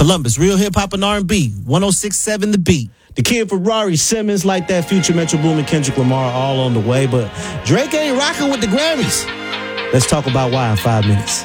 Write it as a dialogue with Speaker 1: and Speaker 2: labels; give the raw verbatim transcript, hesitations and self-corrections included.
Speaker 1: Columbus, real hip hop and R and B. one oh six point seven The Beat. The Kid Ferrari, Simmons, like that, Future, Metro Boomin, Kendrick Lamar, all on the way. But Drake ain't rocking with the Grammys. Let's talk about why in five minutes.